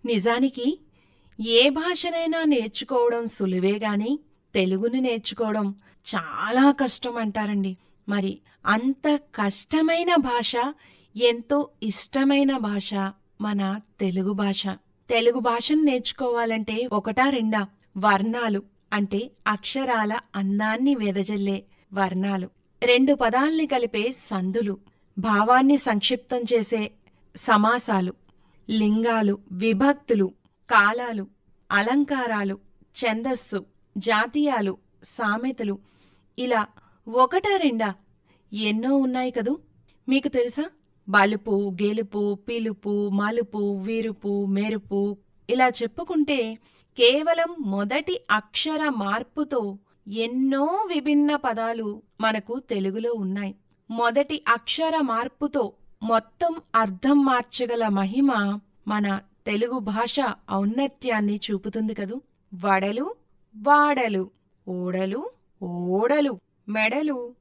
నిజానికి ఏ భాషనైనా నేర్చుకోవడం సులువే గాని తెలుగుని నేర్చుకోవడం చాలా కష్టం అంటారండి. మరి అంత కష్టమైన భాష, ఎంతో ఇష్టమైన భాష మన తెలుగు భాష. తెలుగు భాషను నేర్చుకోవాలంటే ఒకటా రెండా? వర్ణాలు అంటే అక్షరాల అందాన్ని వెదజల్లే వర్ణాలు, రెండు పదాల్ని కలిపే సందులు, భావాన్ని సంక్షిప్తం చేసే సమాసాలు, లింగాలు, విభక్తులు, కాలాలు, అలంకారాలు, ఛందస్సు, జాతీయాలు, సామెతలు, ఇలా ఒకటా రెండా? ఎన్నో ఉన్నాయి కదూ. మీకు తెలుసా? బలుపు, గెలుపు, పిలుపు, మలుపు, విరుపు, మెరుపు, ఇలా చెప్పుకుంటే కేవలం మొదటి అక్షర మార్పుతో ఎన్నో విభిన్న పదాలు మనకు తెలుగులో ఉన్నాయి. మొదటి అక్షర మార్పుతో మొత్తం అర్థం మార్చగల మహిమ మన తెలుగు భాష ఔన్నత్యాన్ని చూపుతుంది కదూ. వడలు, వాడలు, ఓడలు, ఓడలు, మెడలు,